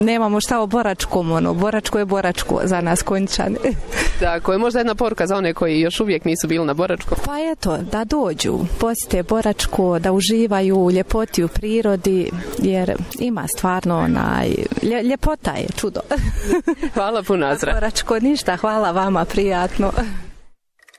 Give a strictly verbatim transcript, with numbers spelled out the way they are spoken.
Nemamo šta o Boračkom, ono, Boračko je Boračko za nas Konjičane. Tako je, možda jedna poruka za one koji još uvijek nisu bili na Boračkom. Pa eto, da dođu, posjete Boračko, da uživaju u ljepoti u prirodi, jer ima stvarno onaj, lje, ljepota je čudo. Hvala puno, Azra. Boračko ništa, hvala vama, prijatno.